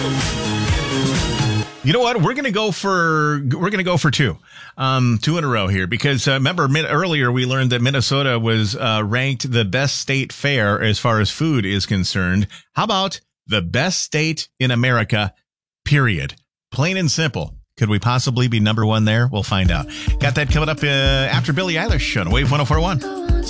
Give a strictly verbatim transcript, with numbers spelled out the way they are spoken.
You know what? We're gonna go for we're gonna go for two, um, two in a row here because uh, remember min- earlier we learned that Minnesota was uh, ranked the best state fair as far as food is concerned. How about the best state in America? Period. Plain and simple. Could we possibly be number one there? We'll find out. Got that coming up uh, after Billie Eilish on Wave one oh four point one.